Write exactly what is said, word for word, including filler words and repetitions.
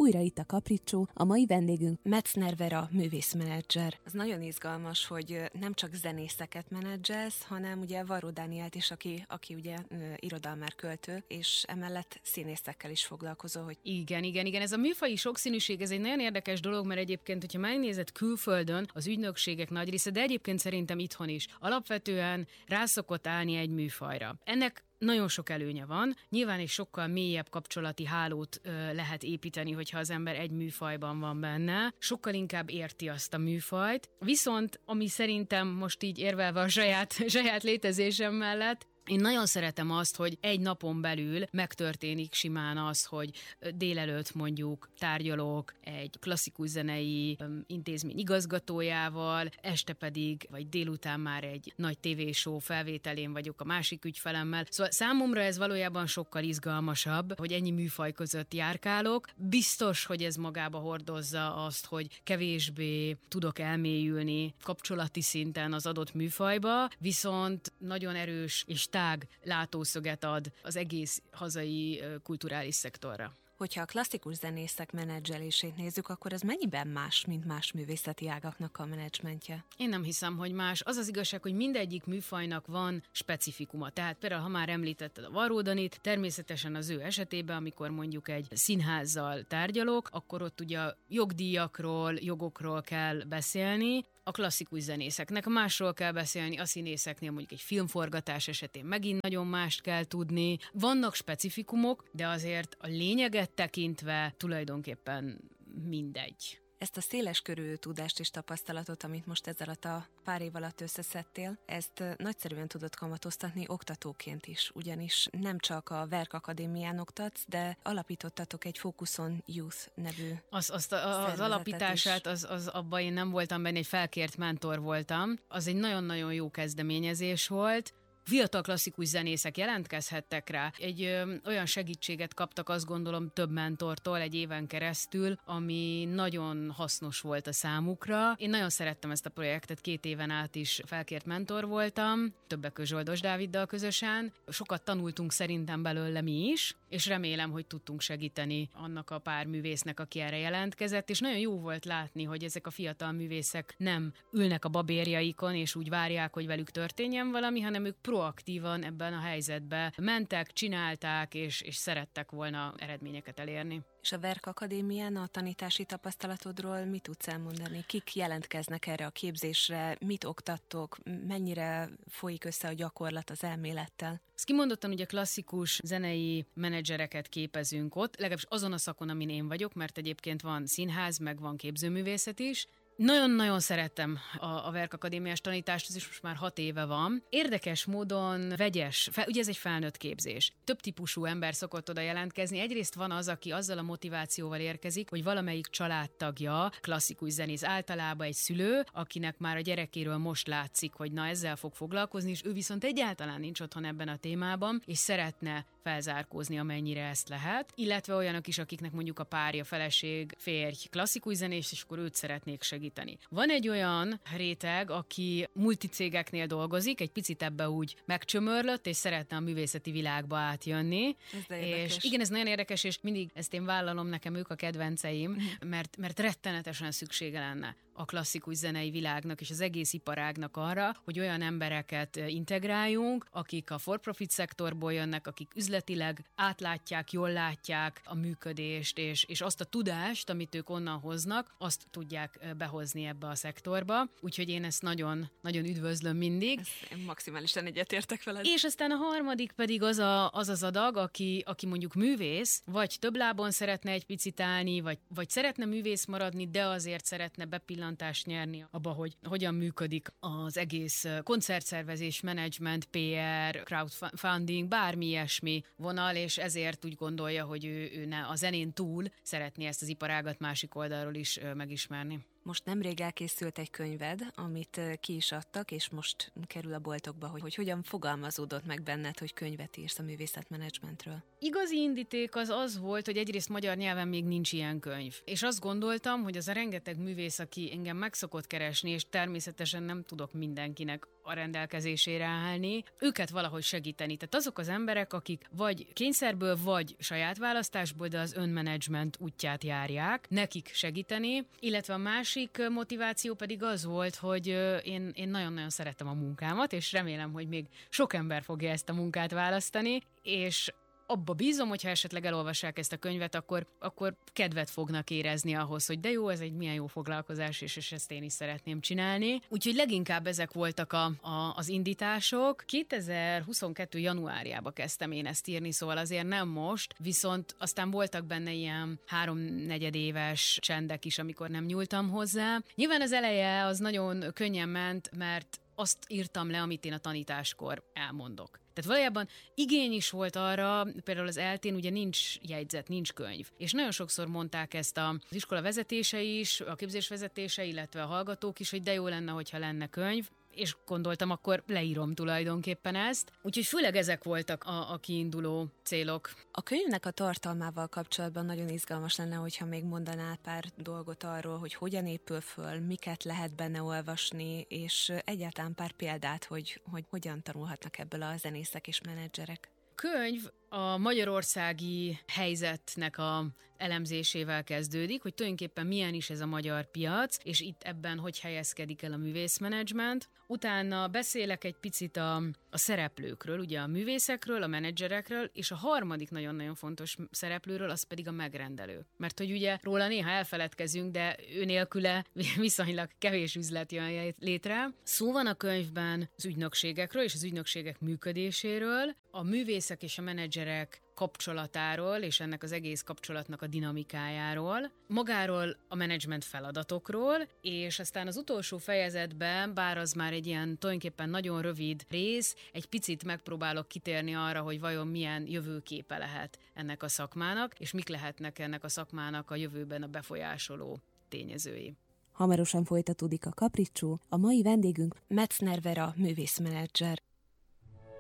újra itt a Capriccio, a mai vendégünk Metzner Vera művészmenedzser. Az nagyon izgalmas, hogy nem csak zenészeket menedzselsz, hanem ugye Varró Dánielt is, aki, aki ugye irodalmár költő, és emellett színészekkel is foglalkozó. Hogy... Igen, igen, igen. Ez a műfaji sokszínűség, ez egy nagyon érdekes dolog, mert egyébként, hogyha megnézed külföldön, az ügynökségek nagy része, de egyébként szerintem itthon is, alapvetően rá szokott állni egy műfajra. Ennek nagyon sok előnye van. Nyilván egy sokkal mélyebb kapcsolati hálót ö, lehet építeni, hogyha az ember egy műfajban van benne. Sokkal inkább érti azt a műfajt. Viszont, ami szerintem most így érvelve a saját, saját létezésem mellett, én nagyon szeretem azt, hogy egy napon belül megtörténik simán az, hogy délelőtt mondjuk tárgyalok egy klasszikus zenei intézmény igazgatójával, este pedig, vagy délután már egy nagy tévéshow felvételén vagyok a másik ügyfelemmel. Szóval számomra ez valójában sokkal izgalmasabb, hogy ennyi műfaj között járkálok. Biztos, hogy ez magába hordozza azt, hogy kevésbé tudok elmélyülni kapcsolati szinten az adott műfajba, viszont nagyon erős és tág látószöget ad az egész hazai kulturális szektorra. Hogyha a klasszikus zenészek menedzselését nézzük, akkor ez mennyiben más, mint más művészeti ágaknak a menedzsmentje? Én nem hiszem, hogy más. Az az igazság, hogy mindegyik műfajnak van specifikuma. Tehát például, ha már említetted a Varró Danit, természetesen az ő esetében, amikor mondjuk egy színházzal tárgyalok, akkor ott ugye jogdíjakról, jogokról kell beszélni. A klasszikus zenészeknek másról kell beszélni, a színészeknél mondjuk egy filmforgatás esetén megint nagyon mást kell tudni. Vannak specifikumok, de azért a lényeget tekintve tulajdonképpen mindegy. Ezt a széleskörű tudást és tapasztalatot, amit most ezzel alatt a pár év alatt összeszedtél, ezt nagyszerűen tudod kamatoztatni oktatóként is, ugyanis nem csak a Verk Akadémián oktatsz, de alapítottatok egy Focus on Youth nevű az, azt a, Az alapítását, az, az abban én nem voltam benne, egy felkért mentor voltam. Az egy nagyon-nagyon jó kezdeményezés volt. Fiatal klasszikus zenészek jelentkezhettek rá. Egy ö, olyan segítséget kaptak, azt gondolom, több mentortól egy éven keresztül, ami nagyon hasznos volt a számukra. Én nagyon szerettem ezt a projektet, két éven át is felkért mentor voltam, többek között Zsoldos Dáviddal közösen. Sokat tanultunk szerintem belőle mi is, és remélem, hogy tudtunk segíteni annak a pár művésznek, aki erre jelentkezett, és nagyon jó volt látni, hogy ezek a fiatal művészek nem ülnek a babérjaikon, és úgy várják, hogy velük történjen valami, hanem ők proaktívan ebben a helyzetben mentek, csinálták, és, és szerettek volna eredményeket elérni. És a Verk Akadémián a tanítási tapasztalatodról mit tudsz elmondani? Kik jelentkeznek erre a képzésre? Mit oktattok? Mennyire folyik össze a gyakorlat az elmélettel? Ezt kimondottan ugye klasszikus zenei menedzsereket képezünk ott, legalábbis azon a szakon, amin én vagyok, mert egyébként van színház, meg van képzőművészet is. Nagyon-nagyon szerettem a, a Verk Akadémiás tanítást, ez is most már hat éve van. Érdekes módon vegyes, fel, ugye ez egy felnőtt képzés. Több típusú ember szokott oda jelentkezni. Egyrészt van az, aki azzal a motivációval érkezik, hogy valamelyik családtagja, klasszikus zenész, általában egy szülő, akinek már a gyerekéről most látszik, hogy na ezzel fog foglalkozni, és ő viszont egyáltalán nincs otthon ebben a témában, és szeretne felzárkózni, amennyire ezt lehet. Illetve olyanok is, akiknek mondjuk a párja, feleség, férj klasszikus zenés, és akkor őt szeretnék segíteni. Van egy olyan réteg, aki multicégeknél dolgozik, egy picit ebbe úgy megcsömörlött, és szeretne a művészeti világba átjönni. És igen, ez nagyon érdekes, és mindig ezt én vállalom, nekem ők a kedvenceim, mert, mert rettenetesen szüksége lenne a klasszikus zenei világnak és az egész iparágnak arra, hogy olyan embereket integráljunk, akik a for-profit szektorból jönnek, akik üzletileg átlátják, jól látják a működést, és, és azt a tudást, amit ők onnan hoznak, azt tudják behozni ebbe a szektorba. Úgyhogy én ezt nagyon, nagyon üdvözlöm mindig. Ezt én maximálisan egyetértek veled. És aztán a harmadik pedig az a, az, az adag, aki, aki mondjuk művész, vagy több lábon szeretne egy picit állni, vagy, vagy szeretne művész maradni, de azért szeretne bepillantást nyerni abba, hogy hogyan működik az egész koncertszervezés, menedzsment, pé er, crowdfunding, bármi ilyesmi vonal, és ezért úgy gondolja, hogy ő, ő ne a zenén túl szeretné ezt az iparágat másik oldalról is megismerni. Most nemrég elkészült egy könyved, amit ki is adtak, és most kerül a boltokba, hogy, hogy hogyan fogalmazódott meg benned, hogy könyvet írsz a művészetmenedzsmentről. Igazi indíték az az volt, hogy egyrészt magyar nyelven még nincs ilyen könyv. És azt gondoltam, hogy az a rengeteg művész, aki engem meg szokott keresni, és természetesen nem tudok mindenkinek a rendelkezésére állni, őket valahogy segíteni. Tehát azok az emberek, akik vagy kényszerből, vagy saját választásból, de az önmenedzsment útját járják, nekik segíteni, illetve a másik motiváció pedig az volt, hogy én, én nagyon-nagyon szeretem a munkámat, és remélem, hogy még sok ember fogja ezt a munkát választani, és abba bízom, hogyha esetleg elolvassák ezt a könyvet, akkor, akkor kedvet fognak érezni ahhoz, hogy de jó, ez egy milyen jó foglalkozás, és, és ezt én is szeretném csinálni. Úgyhogy leginkább ezek voltak a, a, az indítások. kétezer-huszonkettő januárjában kezdtem én ezt írni, szóval azért nem most, viszont aztán voltak benne ilyen háromnegyedéves csendek is, amikor nem nyúltam hozzá. Nyilván az eleje az nagyon könnyen ment, mert azt írtam le, amit én a tanításkor elmondok. Tehát valójában igény is volt arra, például az eltén ugye nincs jegyzet, nincs könyv. És nagyon sokszor mondták ezt az iskola vezetése is, a képzés vezetése, illetve a hallgatók is, hogy de jó lenne, hogyha lenne könyv. És gondoltam, akkor leírom tulajdonképpen ezt. Úgyhogy főleg ezek voltak a, a kiinduló célok. A könyvnek a tartalmával kapcsolatban nagyon izgalmas lenne, hogyha még mondanál pár dolgot arról, hogy hogyan épül föl, miket lehet benne olvasni, és egyáltalán pár példát, hogy, hogy hogyan tanulhatnak ebből a zenészek és menedzserek. Könyv a magyarországi helyzetnek a elemzésével kezdődik, hogy tulajdonképpen milyen is ez a magyar piac, és itt ebben hogy helyezkedik el a művészmenedzsment. Utána beszélek egy picit a, a szereplőkről, ugye a művészekről, a menedzserekről, és a harmadik nagyon-nagyon fontos szereplőről, az pedig a megrendelő. Mert hogy ugye róla néha elfeledkezünk, de ő nélküle viszonylag kevés üzlet jön létre. Szó van a könyvben az ügynökségekről és az ügynökségek működéséről, a művészek és a menedzserek kapcsolatáról, és ennek az egész kapcsolatnak a dinamikájáról, magáról a menedzsment feladatokról, és aztán az utolsó fejezetben, bár az már egy ilyen tulajdonképpen nagyon rövid rész, egy picit megpróbálok kitérni arra, hogy vajon milyen jövőképe lehet ennek a szakmának, és mik lehetnek ennek a szakmának a jövőben a befolyásoló tényezői. Hamarosan folytatódik a Kapricsó, a mai vendégünk Metzner Vera művészmenedzser.